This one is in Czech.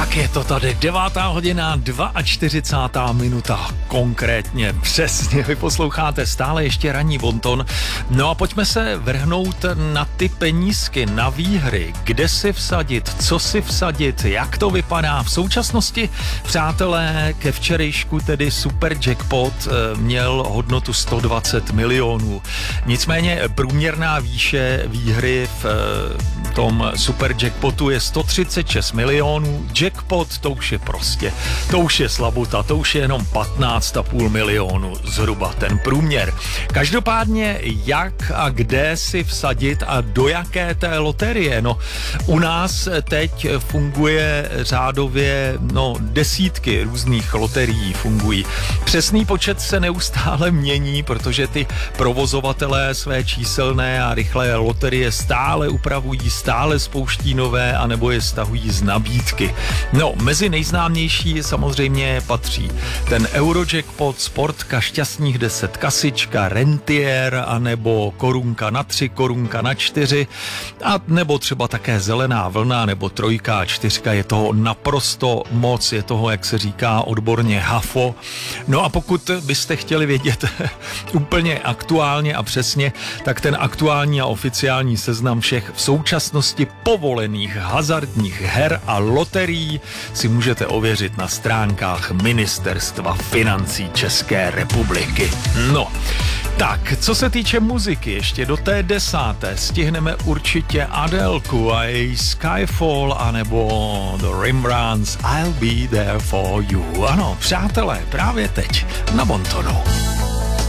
Tak je to tady 9:42 minuta, konkrétně, přesně, vy posloucháte stále ještě ranní bonton. No a pojďme se vrhnout na ty penízky, na výhry, kde si vsadit, co si vsadit, jak to vypadá. V současnosti, přátelé, ke včerejšku tedy super jackpot měl hodnotu 120 milionů. Nicméně průměrná výše výhry v tom super jackpotu je 136 milionů. Jackpot, to už je slabota, to už je jenom 15,5 milionu zhruba ten průměr. Každopádně jak a kde si vsadit a do jaké té loterie? No, u nás teď funguje řádově, desítky různých loterií fungují. Přesný počet se neustále mění, protože ty provozovatelé své číselné a rychlé loterie stále upravují, stále spouští nové, anebo je stahují z nabídky. No, mezi nejznámější samozřejmě patří ten Eurojackpot, Sportka, šťastných 10, kasička, rentier, anebo korunka na 3, korunka na 4, a nebo třeba také zelená vlna, nebo trojka a čtyřka. Je toho naprosto moc, je toho, jak se říká odborně, hafo. No a pokud byste chtěli vědět úplně aktuálně a přesně, tak ten aktuální a oficiální seznam všech v současnosti povolených hazardních her a loterií si můžete ověřit na stránkách Ministerstva financí České republiky. No, tak, co se týče muziky, ještě do té 10. stihneme určitě Adélku a její Skyfall, anebo The Rembrandts I'll Be There For You. Ano, přátelé, právě teď na Bontonu.